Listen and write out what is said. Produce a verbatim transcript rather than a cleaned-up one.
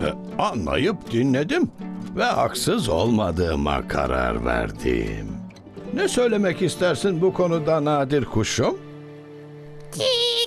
Anlayıp dinledim ve haksız olmadığıma karar verdim. Ne söylemek istersin bu konuda Nadir kuşum?